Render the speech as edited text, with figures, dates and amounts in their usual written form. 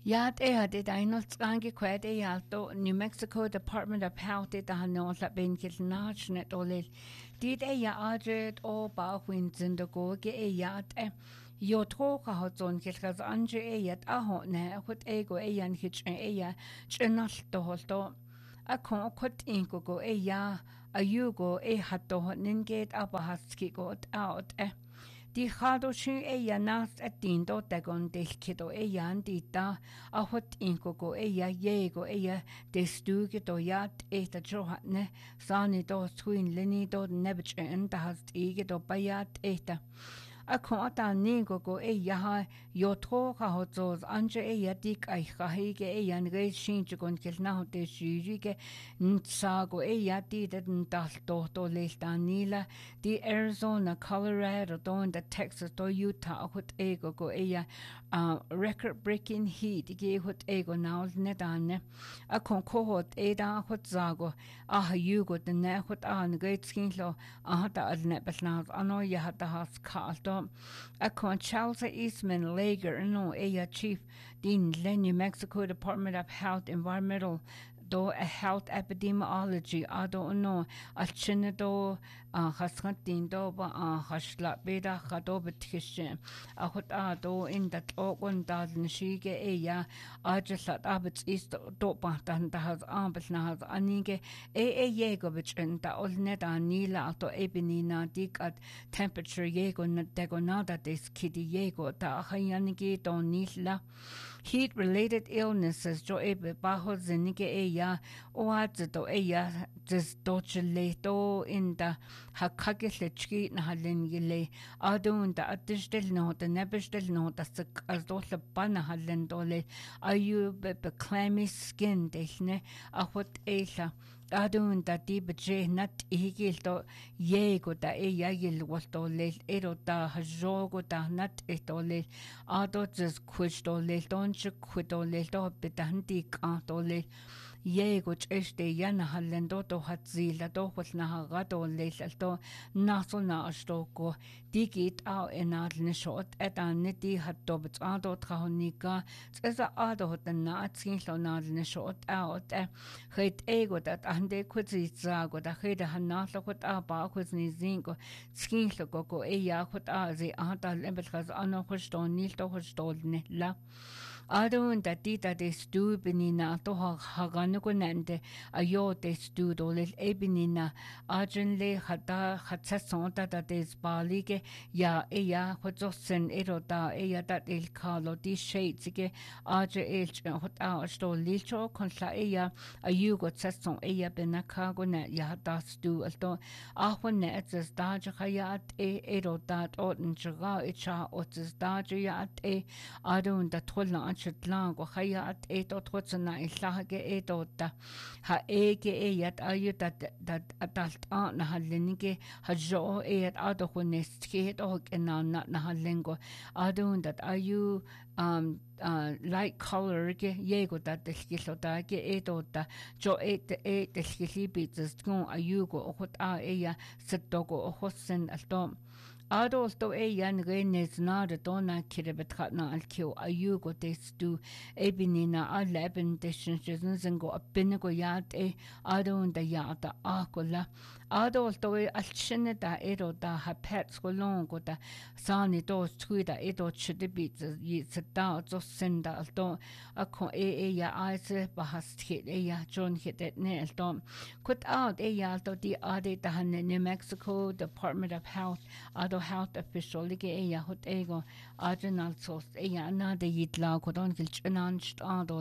Yat did I not skangi quite a alto, New Mexico Department of Health did a no la ben kilnachnet olil. Did a adret o ba winds in the go ge a yat Yo troka hot zon kilkas anje a yat a hot ne, what ego a yan hitch a ya, chenal to holto. A con quit inko go a ya, a yugo a hatto hot ningate abahaski got out Di chado sin eia nas a dindo dagon del kido eia dita a hot inko go eia yego eia de stuge do yat eta johatne sani do twin lini do nebich en da hast ege do bayat eta. A konta ningo go eia ha yo troka hotzos anje eia dik ai chahige eia nge shinjugon kilna de shirige ntsago eia di den dal do lesta nila di Arizona, Colorado, do in the Texas, do Utah, hot ego go eia record breaking heat ge hot ego naul nedane a kon kohot eda hot zago a yugo den ne hot an great skinlo a hata adne besnaus ano ya hata has kalto a kon Charles Eastman Lager no eia chief din New Mexico Department of Health Environmental do a health epidemiology ado no a chinado haskantin do ba hasla beda khado betishe a hot ado in that ogon dal shige eya ajsat abits is do ba dan da has ambes na has anige yego bitchen da olne da nila to ebinina dik at temperature yego na degonada des kidi yego da hayanige do nila heat related illnesses jo ebe baho zenige eya oadzo eya des dochele do in da hakagellechki na halengile adun da adistel no da nebestel no da as do le bana halen dole ayu be clammy skin dechne a hot ela adun da dibje nat igil do yego da eya yil wolto le ero da jogo da nat etole ado des kusto le donche kudo le do bedanti ka dole yego este yana halendo to hatzila do hotna hagato lesalto nasona astoko digit au enadne shot etaneti hatto betado trahonika tsesa ado hotna atsin lonadne shot out het ego dat ande kutsi zago da hede hanaslo hot aba kuzni zingo skinlo go eya hot azi ata lembelgas ano hosto nilto hostolne la adun da dita de stu benina to hagano konende ayo de stu dolel ebinina ajenle hata hatsasonta da des balige ya eya hotsosen eroda eya da el kalo di sheitsige aje elch hot a sto licho konla eya ayugo tsasson eya benaka gona ya da stu alto ahone ets da jayat eroda oten jga echa ots da jayat adun da tolla Shetlang go hayat eto trotsna ilage etota ha ege eyat ayutat dat adalt na halenige hajo eyat ado honestke do kenana na halengo adun dat ayu light color ge yego dat delkilota ge etota jo delkilibits gon ayugo hot a eya settogo hosen alto Adolto eyan renes nada dona kiribetratna alkio ayugo destu ebinina aleben deshinshizn zingo abinigo yad adon da yada akola Adolto alchine da edo da hapets golongo da sani dos tuida edo chidibits yitsada zo senda alto ako ya aise bahast hit eya John hit et ne alto kut out eya alto di ade da New Mexico Department of Health ado health official lige eya hot ego ajenal sos eya na de yitla kodon gilchanan ado